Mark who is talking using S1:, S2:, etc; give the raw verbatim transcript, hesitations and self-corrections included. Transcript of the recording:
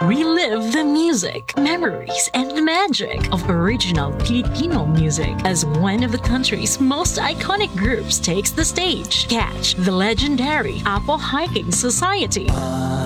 S1: Relive the music, memories, and the magic of original Filipino music as one of the country's most iconic groups takes the stage. Catch the legendary Apo Hiking Society,